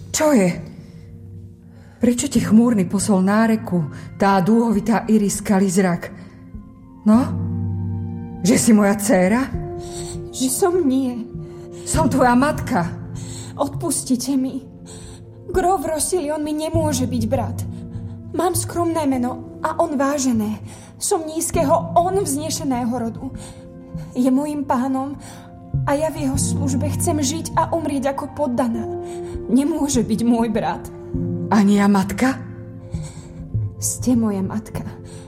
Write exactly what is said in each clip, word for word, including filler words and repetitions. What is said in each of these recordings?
Čo je? Prečo ti chmúrny posol náreku tá dúhovitá iris kalizrak? No? Že si moja dcéra? Že som nie. Som tvoja matka. Odpustite mi. Grov Rosilion mi nemôže byť brat. Mám skromné meno a on vážené. Som nízkeho, on vznešeného rodu. Je môjim pánom a ja v jeho službe chcem žiť a umrieť ako poddaná. Nemôže byť môj brat. Ani ja matka? Ste moja matka.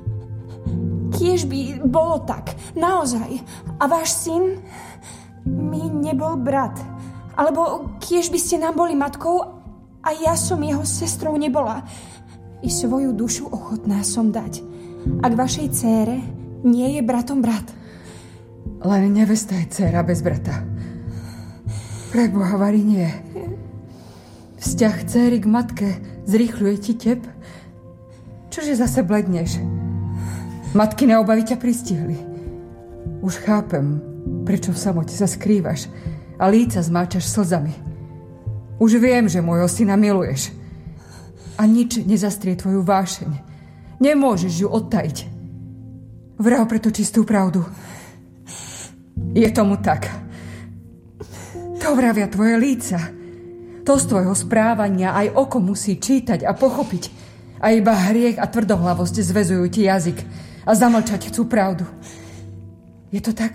Kiež by bolo tak, naozaj. A váš syn mi nebol brat. Alebo kiež by ste nám boli matkou a ja som jeho sestrou nebola. I svoju dušu ochotná som dať. Ak vašej dcére nie je bratom brat. Len nevesta je dcéra bez brata. Preboha, Vari, nie. Vzťah dcéry k matke zrýchľuje ti tep? Čože zase bledneš? Matkyné obavy ťa pristihli. Už chápem, prečo v samote sa skrývaš a líca zmáčaš slzami. Už viem, že môjho syna miluješ. A nič nezastrie tvoju vášeň. Nemôžeš ju odtajiť. Vrav preto čistú pravdu. Je tomu tak. To vravia tvoje líca. To z tvojho správania aj oko musí čítať a pochopiť. A iba hriech a tvrdohlavosť zväzujú ti jazyk a zamlčať chcú pravdu. Je to tak?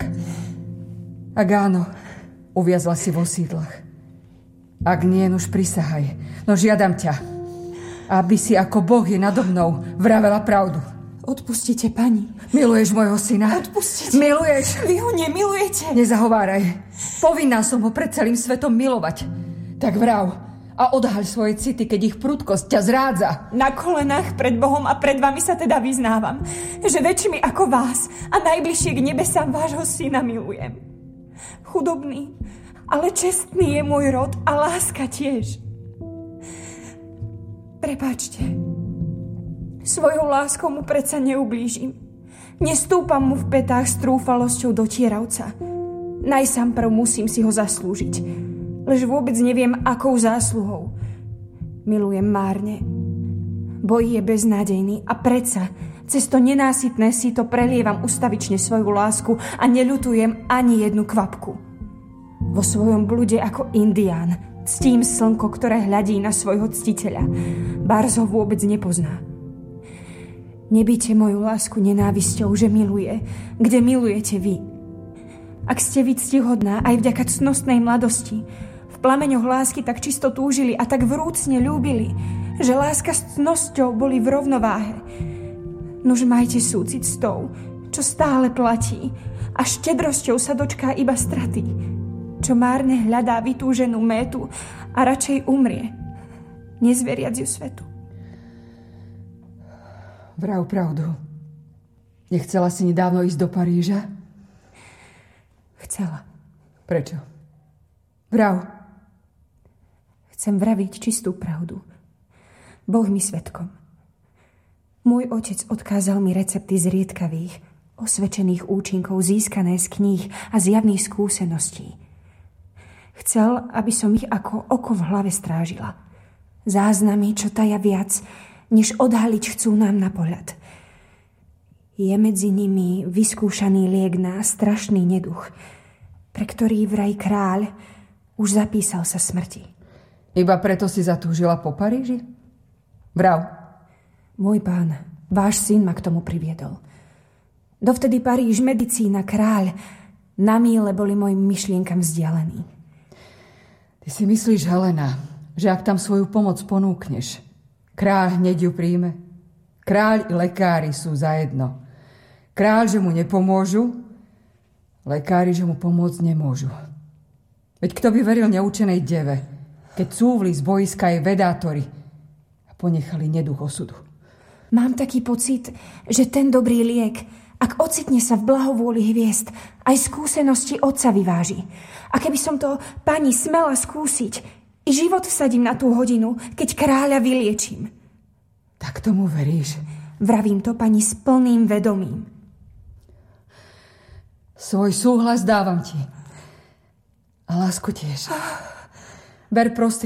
Ak áno, uviazla si vo sídlach. Ak nie, nuž prisahaj. No žiadam ťa, aby si ako Boh je nado mnou vravela pravdu. Odpustite, pani. Miluješ môjho syna? Odpustite. Miluješ? Vy ho nemilujete. Nezahováraj. Povinná som ho pred celým svetom milovať. Tak vrav a odhaľ svoje city, keď ich prudkosť ťa zrádza. Na kolenách pred Bohom a pred vami sa teda vyznávam, že väčšími ako vás a najbližšie k nebesám vášho syna milujem. Chudobný, ale čestný je môj rod a láska tiež. Prepáčte. Svojou láskou mu predsa neublížim. Nestúpam mu v petách s trúfalosťou dotieravca. Najsám prv musím si ho zaslúžiť. Lež vôbec neviem, akou zásluhou. Milujem márne. Boj je beznádejný a predsa cez to nenásytné síto prelievam ustavične svoju lásku a neľutujem ani jednu kvapku. Vo svojom blude ako indián ctím slnko, ktoré hľadí na svojho ctiteľa. Bárs ho vôbec nepozná. Nebíte moju lásku nenávisťou, že miluje, kde milujete vy. Ak ste vy ctihodná aj vďaka cnostnej mladosti, v plameňoch lásky tak čisto túžili a tak vrúcne ľúbili, že láska s cnosťou boli v rovnováhe. Nuž majte súcit s tou, čo stále platí a štedrosťou sa dočká iba straty, čo márne hľadá vytúženú métu a radšej umrie, nezveriac ju svetu. Vrav pravdu. Nechcela si nedávno ísť do Paríža? Chcela. Prečo? Vrav. Chcem vraviť čistú pravdu. Boh mi svedkom. Môj otec odkázal mi recepty zriedkavých, osvedčených účinkov získané z kníh a z javných skúseností. Chcel, aby som ich ako oko v hlave strážila. Záznamy, čo taja viac, než odhaliť chcú nám na pohľad. Je medzi nimi vyskúšaný liek na strašný neduch, pre ktorý vraj kráľ už zapísal sa smrti. Iba preto si zatúžila po Paríži? Vrav. Môj pán, váš syn ma k tomu priviedol. Dovtedy Paríž, medicína, kráľ, na míle boli mojim myšlienkam vzdialení. Ty si myslíš, Helena, že ak tam svoju pomoc ponúkneš, kráľ hneď ju príjme? Kráľ i lekári sú zajedno. Kráľ, že mu nepomôžu, lekári, že mu pomôcť nemôžu. Veď kto by veril neučenej deve, keď cúvli z boiska jej vedátori a ponechali neduch osudu? Mám taký pocit, že ten dobrý liek, ak ocitne sa v blahovôli hviezd, aj skúsenosti otca vyváži. A keby som to, pani, smela skúsiť, i život vsadím na tú hodinu, keď kráľa vyliečím. Tak tomu veríš? Vravím to, pani, s plným vedomím. Svoj súhlas dávam ti. A lásku tiež. Ber prostredie